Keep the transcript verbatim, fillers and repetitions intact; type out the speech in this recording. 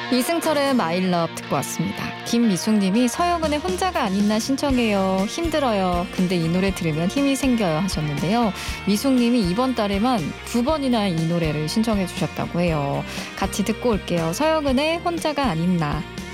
이승철의 마일럽 듣고 왔습니다. 김미숙님이 서영은의 혼자가 아닌 나 신청해요. 힘들어요. 근데 이 노래 들으면 힘이 생겨요 하셨는데요. 미숙님이 이번 달에만 두 번이나 이 노래를 신청해 주셨다고 해요. 같이 듣고 올게요. 서영은의 혼자가 아닌 나.